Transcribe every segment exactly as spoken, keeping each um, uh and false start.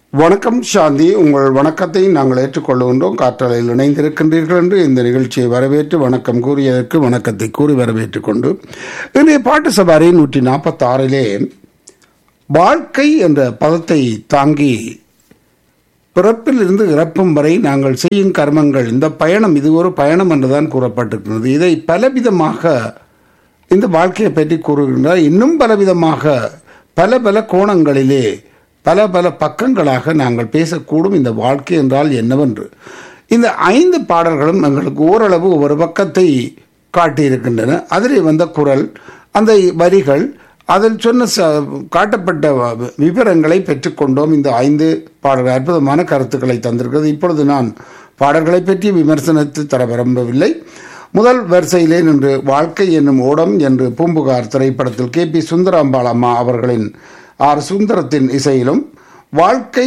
வணக்கம் சாந்தி, உங்கள் வணக்கத்தை நாங்கள் ஏற்றுக்கொள்கின்றோம். காற்றலையில் இணைந்திருக்கின்றீர்கள் என்று இந்த நிகழ்ச்சியை வரவேற்று வணக்கம் கூறியதற்கு வணக்கத்தை கூறி வரவேற்றுக் கொண்டு இன்றைய பாட்டு சபாரி நூற்றி நாற்பத்தி ஆறிலே வாழ்க்கை என்ற பதத்தை தாங்கி பிறப்பில் இருந்து இறப்பும் வரை நாங்கள் செய்யும் கர்மங்கள், இந்த பயணம் இது ஒரு பயணம் என்றுதான் கூறப்பட்டிருக்கிறது. இதை பலவிதமாக இந்த வாழ்க்கையை பற்றி கூறுகின்றார். இன்னும் பலவிதமாக பல பல கோணங்களிலே பல பல பக்கங்களாக நாங்கள் பேசக்கூடும். இந்த வாழ்க்கை என்றால் என்னவென்று இந்த ஐந்து பாடல்களும் எங்களுக்கு ஓரளவு ஒரு பக்கத்தை காட்டியிருக்கின்றன. அதில் வந்த குரல், அந்த வரிகள், அதில் சொன்ன காட்டப்பட்ட விவரங்களை பெற்றுக்கொண்டோம். இந்த ஐந்து பாடல்கள் அற்புதமான கருத்துக்களை தந்திருக்கிறது. இப்பொழுது நான் பாடல்களை பற்றி விமர்சனத்தை தர விரும்பவில்லை. முதல் வரிசையிலே நின்று வாழ்க்கை என்னும் ஓடம் என்று பூம்புகார் திரைப்படத்தில் கே பி சுந்தராம்பாள் அம்மா அவர்களின் ஆர் சுந்தரத்தின் இசையிலும் வாழ்க்கை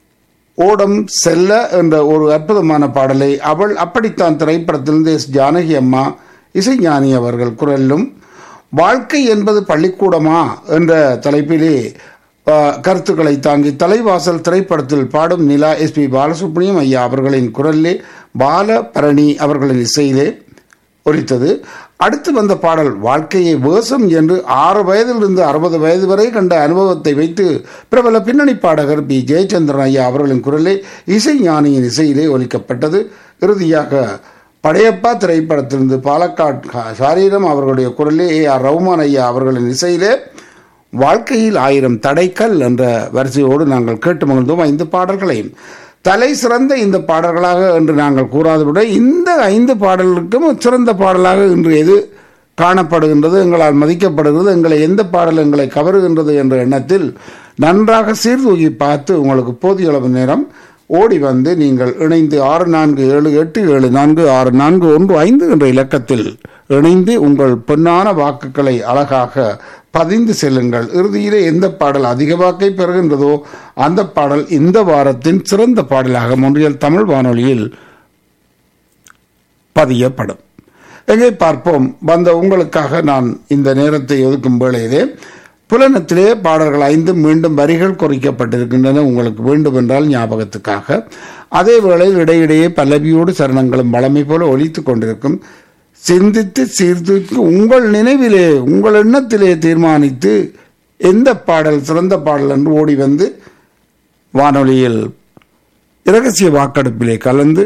ஓடம் செல்ல என்ற ஒரு அற்புதமான பாடலை அவள் அப்படித்தான் திரைப்படத்திலிருந்து எஸ் ஜானகி அம்மா இசைஞானி அவர்கள் குரலிலும், வாழ்க்கை என்பது பள்ளிக்கூடமா என்ற தலைப்பிலே கருத்துக்களை தாங்கி தலைவாசல் திரைப்படத்தில் பாடும் நிலா எஸ் பி பாலசுப்ரமணியம் ஐயா அவர்களின் குரலிலே பாலபரணி அவர்களின் இசையிலே ஒலித்தது. அடுத்து வந்த பாடல் வாழ்க்கையை வேஷம் என்று ஆறு வயதிலிருந்து அறுபது வயது வரை கண்ட அனுபவத்தை வைத்து பிரபல பின்னணி பாடகர் பி ஜெயச்சந்திரன் ஐயா அவர்களின் குரலே இசை ஞானியின் இசையிலே ஒலிக்கப்பட்டது. இறுதியாக படையப்பா திரைப்படத்திலிருந்து பாலக்காட் சாரீரம் அவர்களுடைய குரலே ஏ ஆர் ரஹ்மான் ஐயா அவர்களின் இசையிலே வாழ்க்கையில் ஆயிரம் தடைக்கல் என்ற வரிசையோடு நாங்கள் கேட்டு மகிழ்ந்தோம். ஐந்து பாடல்களையும் தலை சிறந்த இந்த பாடல்களாக என்று நாங்கள் கூறாது விட இந்த ஐந்து பாடல்களுக்கும் சிறந்த பாடலாக இன்று எது காணப்படுகின்றது, எங்களால் மதிக்கப்படுகிறது, எங்களை எந்த பாடல் எங்களை கவருகின்றது என்ற எண்ணத்தில் நன்றாக சீர்தூக்கி பார்த்து உங்களுக்கு போதிய அளவு நேரம் ஓடி வந்து நீங்கள் இணைந்து ஆறு நான்கு ஏழு எட்டு ஏழு நான்கு ஆறு நான்கு ஒன்று ஐந்து என்ற இலக்கத்தில் இணைந்து உங்கள் பொன்னான வாக்குகளை அழகாக பதிந்து செல்லுங்கள். இறுதியிலே எந்த பாடல் அதிக வாக்கை பெறுகின்றதோ அந்த பாடல் இந்த வாரத்தின் சிறந்த பாடலாக மொன்றியல் தமிழ் வானொலியில் பதியப்படும். எங்கே பார்ப்போம். வந்த உங்களுக்காக நான் இந்த நேரத்தை ஒதுக்கும் வேளையிலே புலனத்திலே பாடல்கள் ஐந்து மீண்டும் வரிகள் குறிக்கப்பட்டிருக்கின்றன. உங்களுக்கு வேண்டும் என்றால் ஞாபகத்துக்காக. அதே வேளையில் இடையிடையே பல்லவியோடு சரணங்களும் வளமை போல ஒலித்து கொண்டிருக்கும். சிந்தித்து சீர்தூக்கி உங்கள் நினைவிலே உங்கள் எண்ணத்திலே தீர்மானித்து எந்த பாடல் சிறந்த பாடல் என்று ஓடி வந்து வானொலியில் இரகசிய வாக்கெடுப்பிலே கலந்து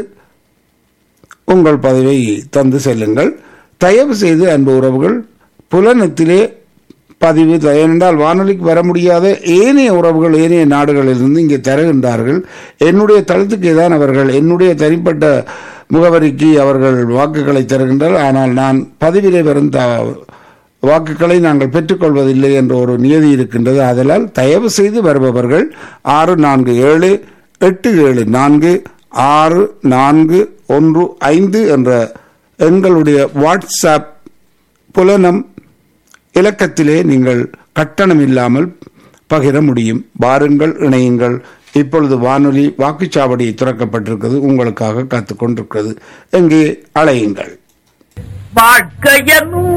உங்கள் பதவியை தந்து செல்லுங்கள். தயவு செய்து அன்பு உறவுகள் புலனத்திலே பதிவு என்றால் வானொலிக்கு வர முடியாத ஏனைய உறவுகள் ஏனைய நாடுகளிலிருந்து இங்கே தருகின்றார்கள். என்னுடைய தளத்துக்கே தான் அவர்கள் என்னுடைய தனிப்பட்ட முகவரிக்கு அவர்கள் வாக்குகளை தருகின்றார்கள். ஆனால் நான் பதிவிலே வரும் வாக்குகளை நாங்கள் பெற்றுக்கொள்வதில்லை என்ற ஒரு நியதி இருக்கின்றது. அதனால் தயவு செய்து வருபவர்கள் ஆறு நான்கு ஏழு எட்டு ஏழு நான்கு ஆறு நான்கு ஒன்று ஐந்து என்ற எங்களுடைய வாட்ஸ்அப் புலனம் இலக்கத்திலே நீங்கள் கட்டணம் இல்லாமல் பகிர முடியும். வாருங்கள், இணையுங்கள். இப்பொழுது வானொலி வாக்குச்சாவடி திறக்கப்பட்டிருக்கிறது, உங்களுக்காக காத்துக் கொண்டிருக்கிறது. எங்கே அழையுங்கள். வாழ்க்கையனும்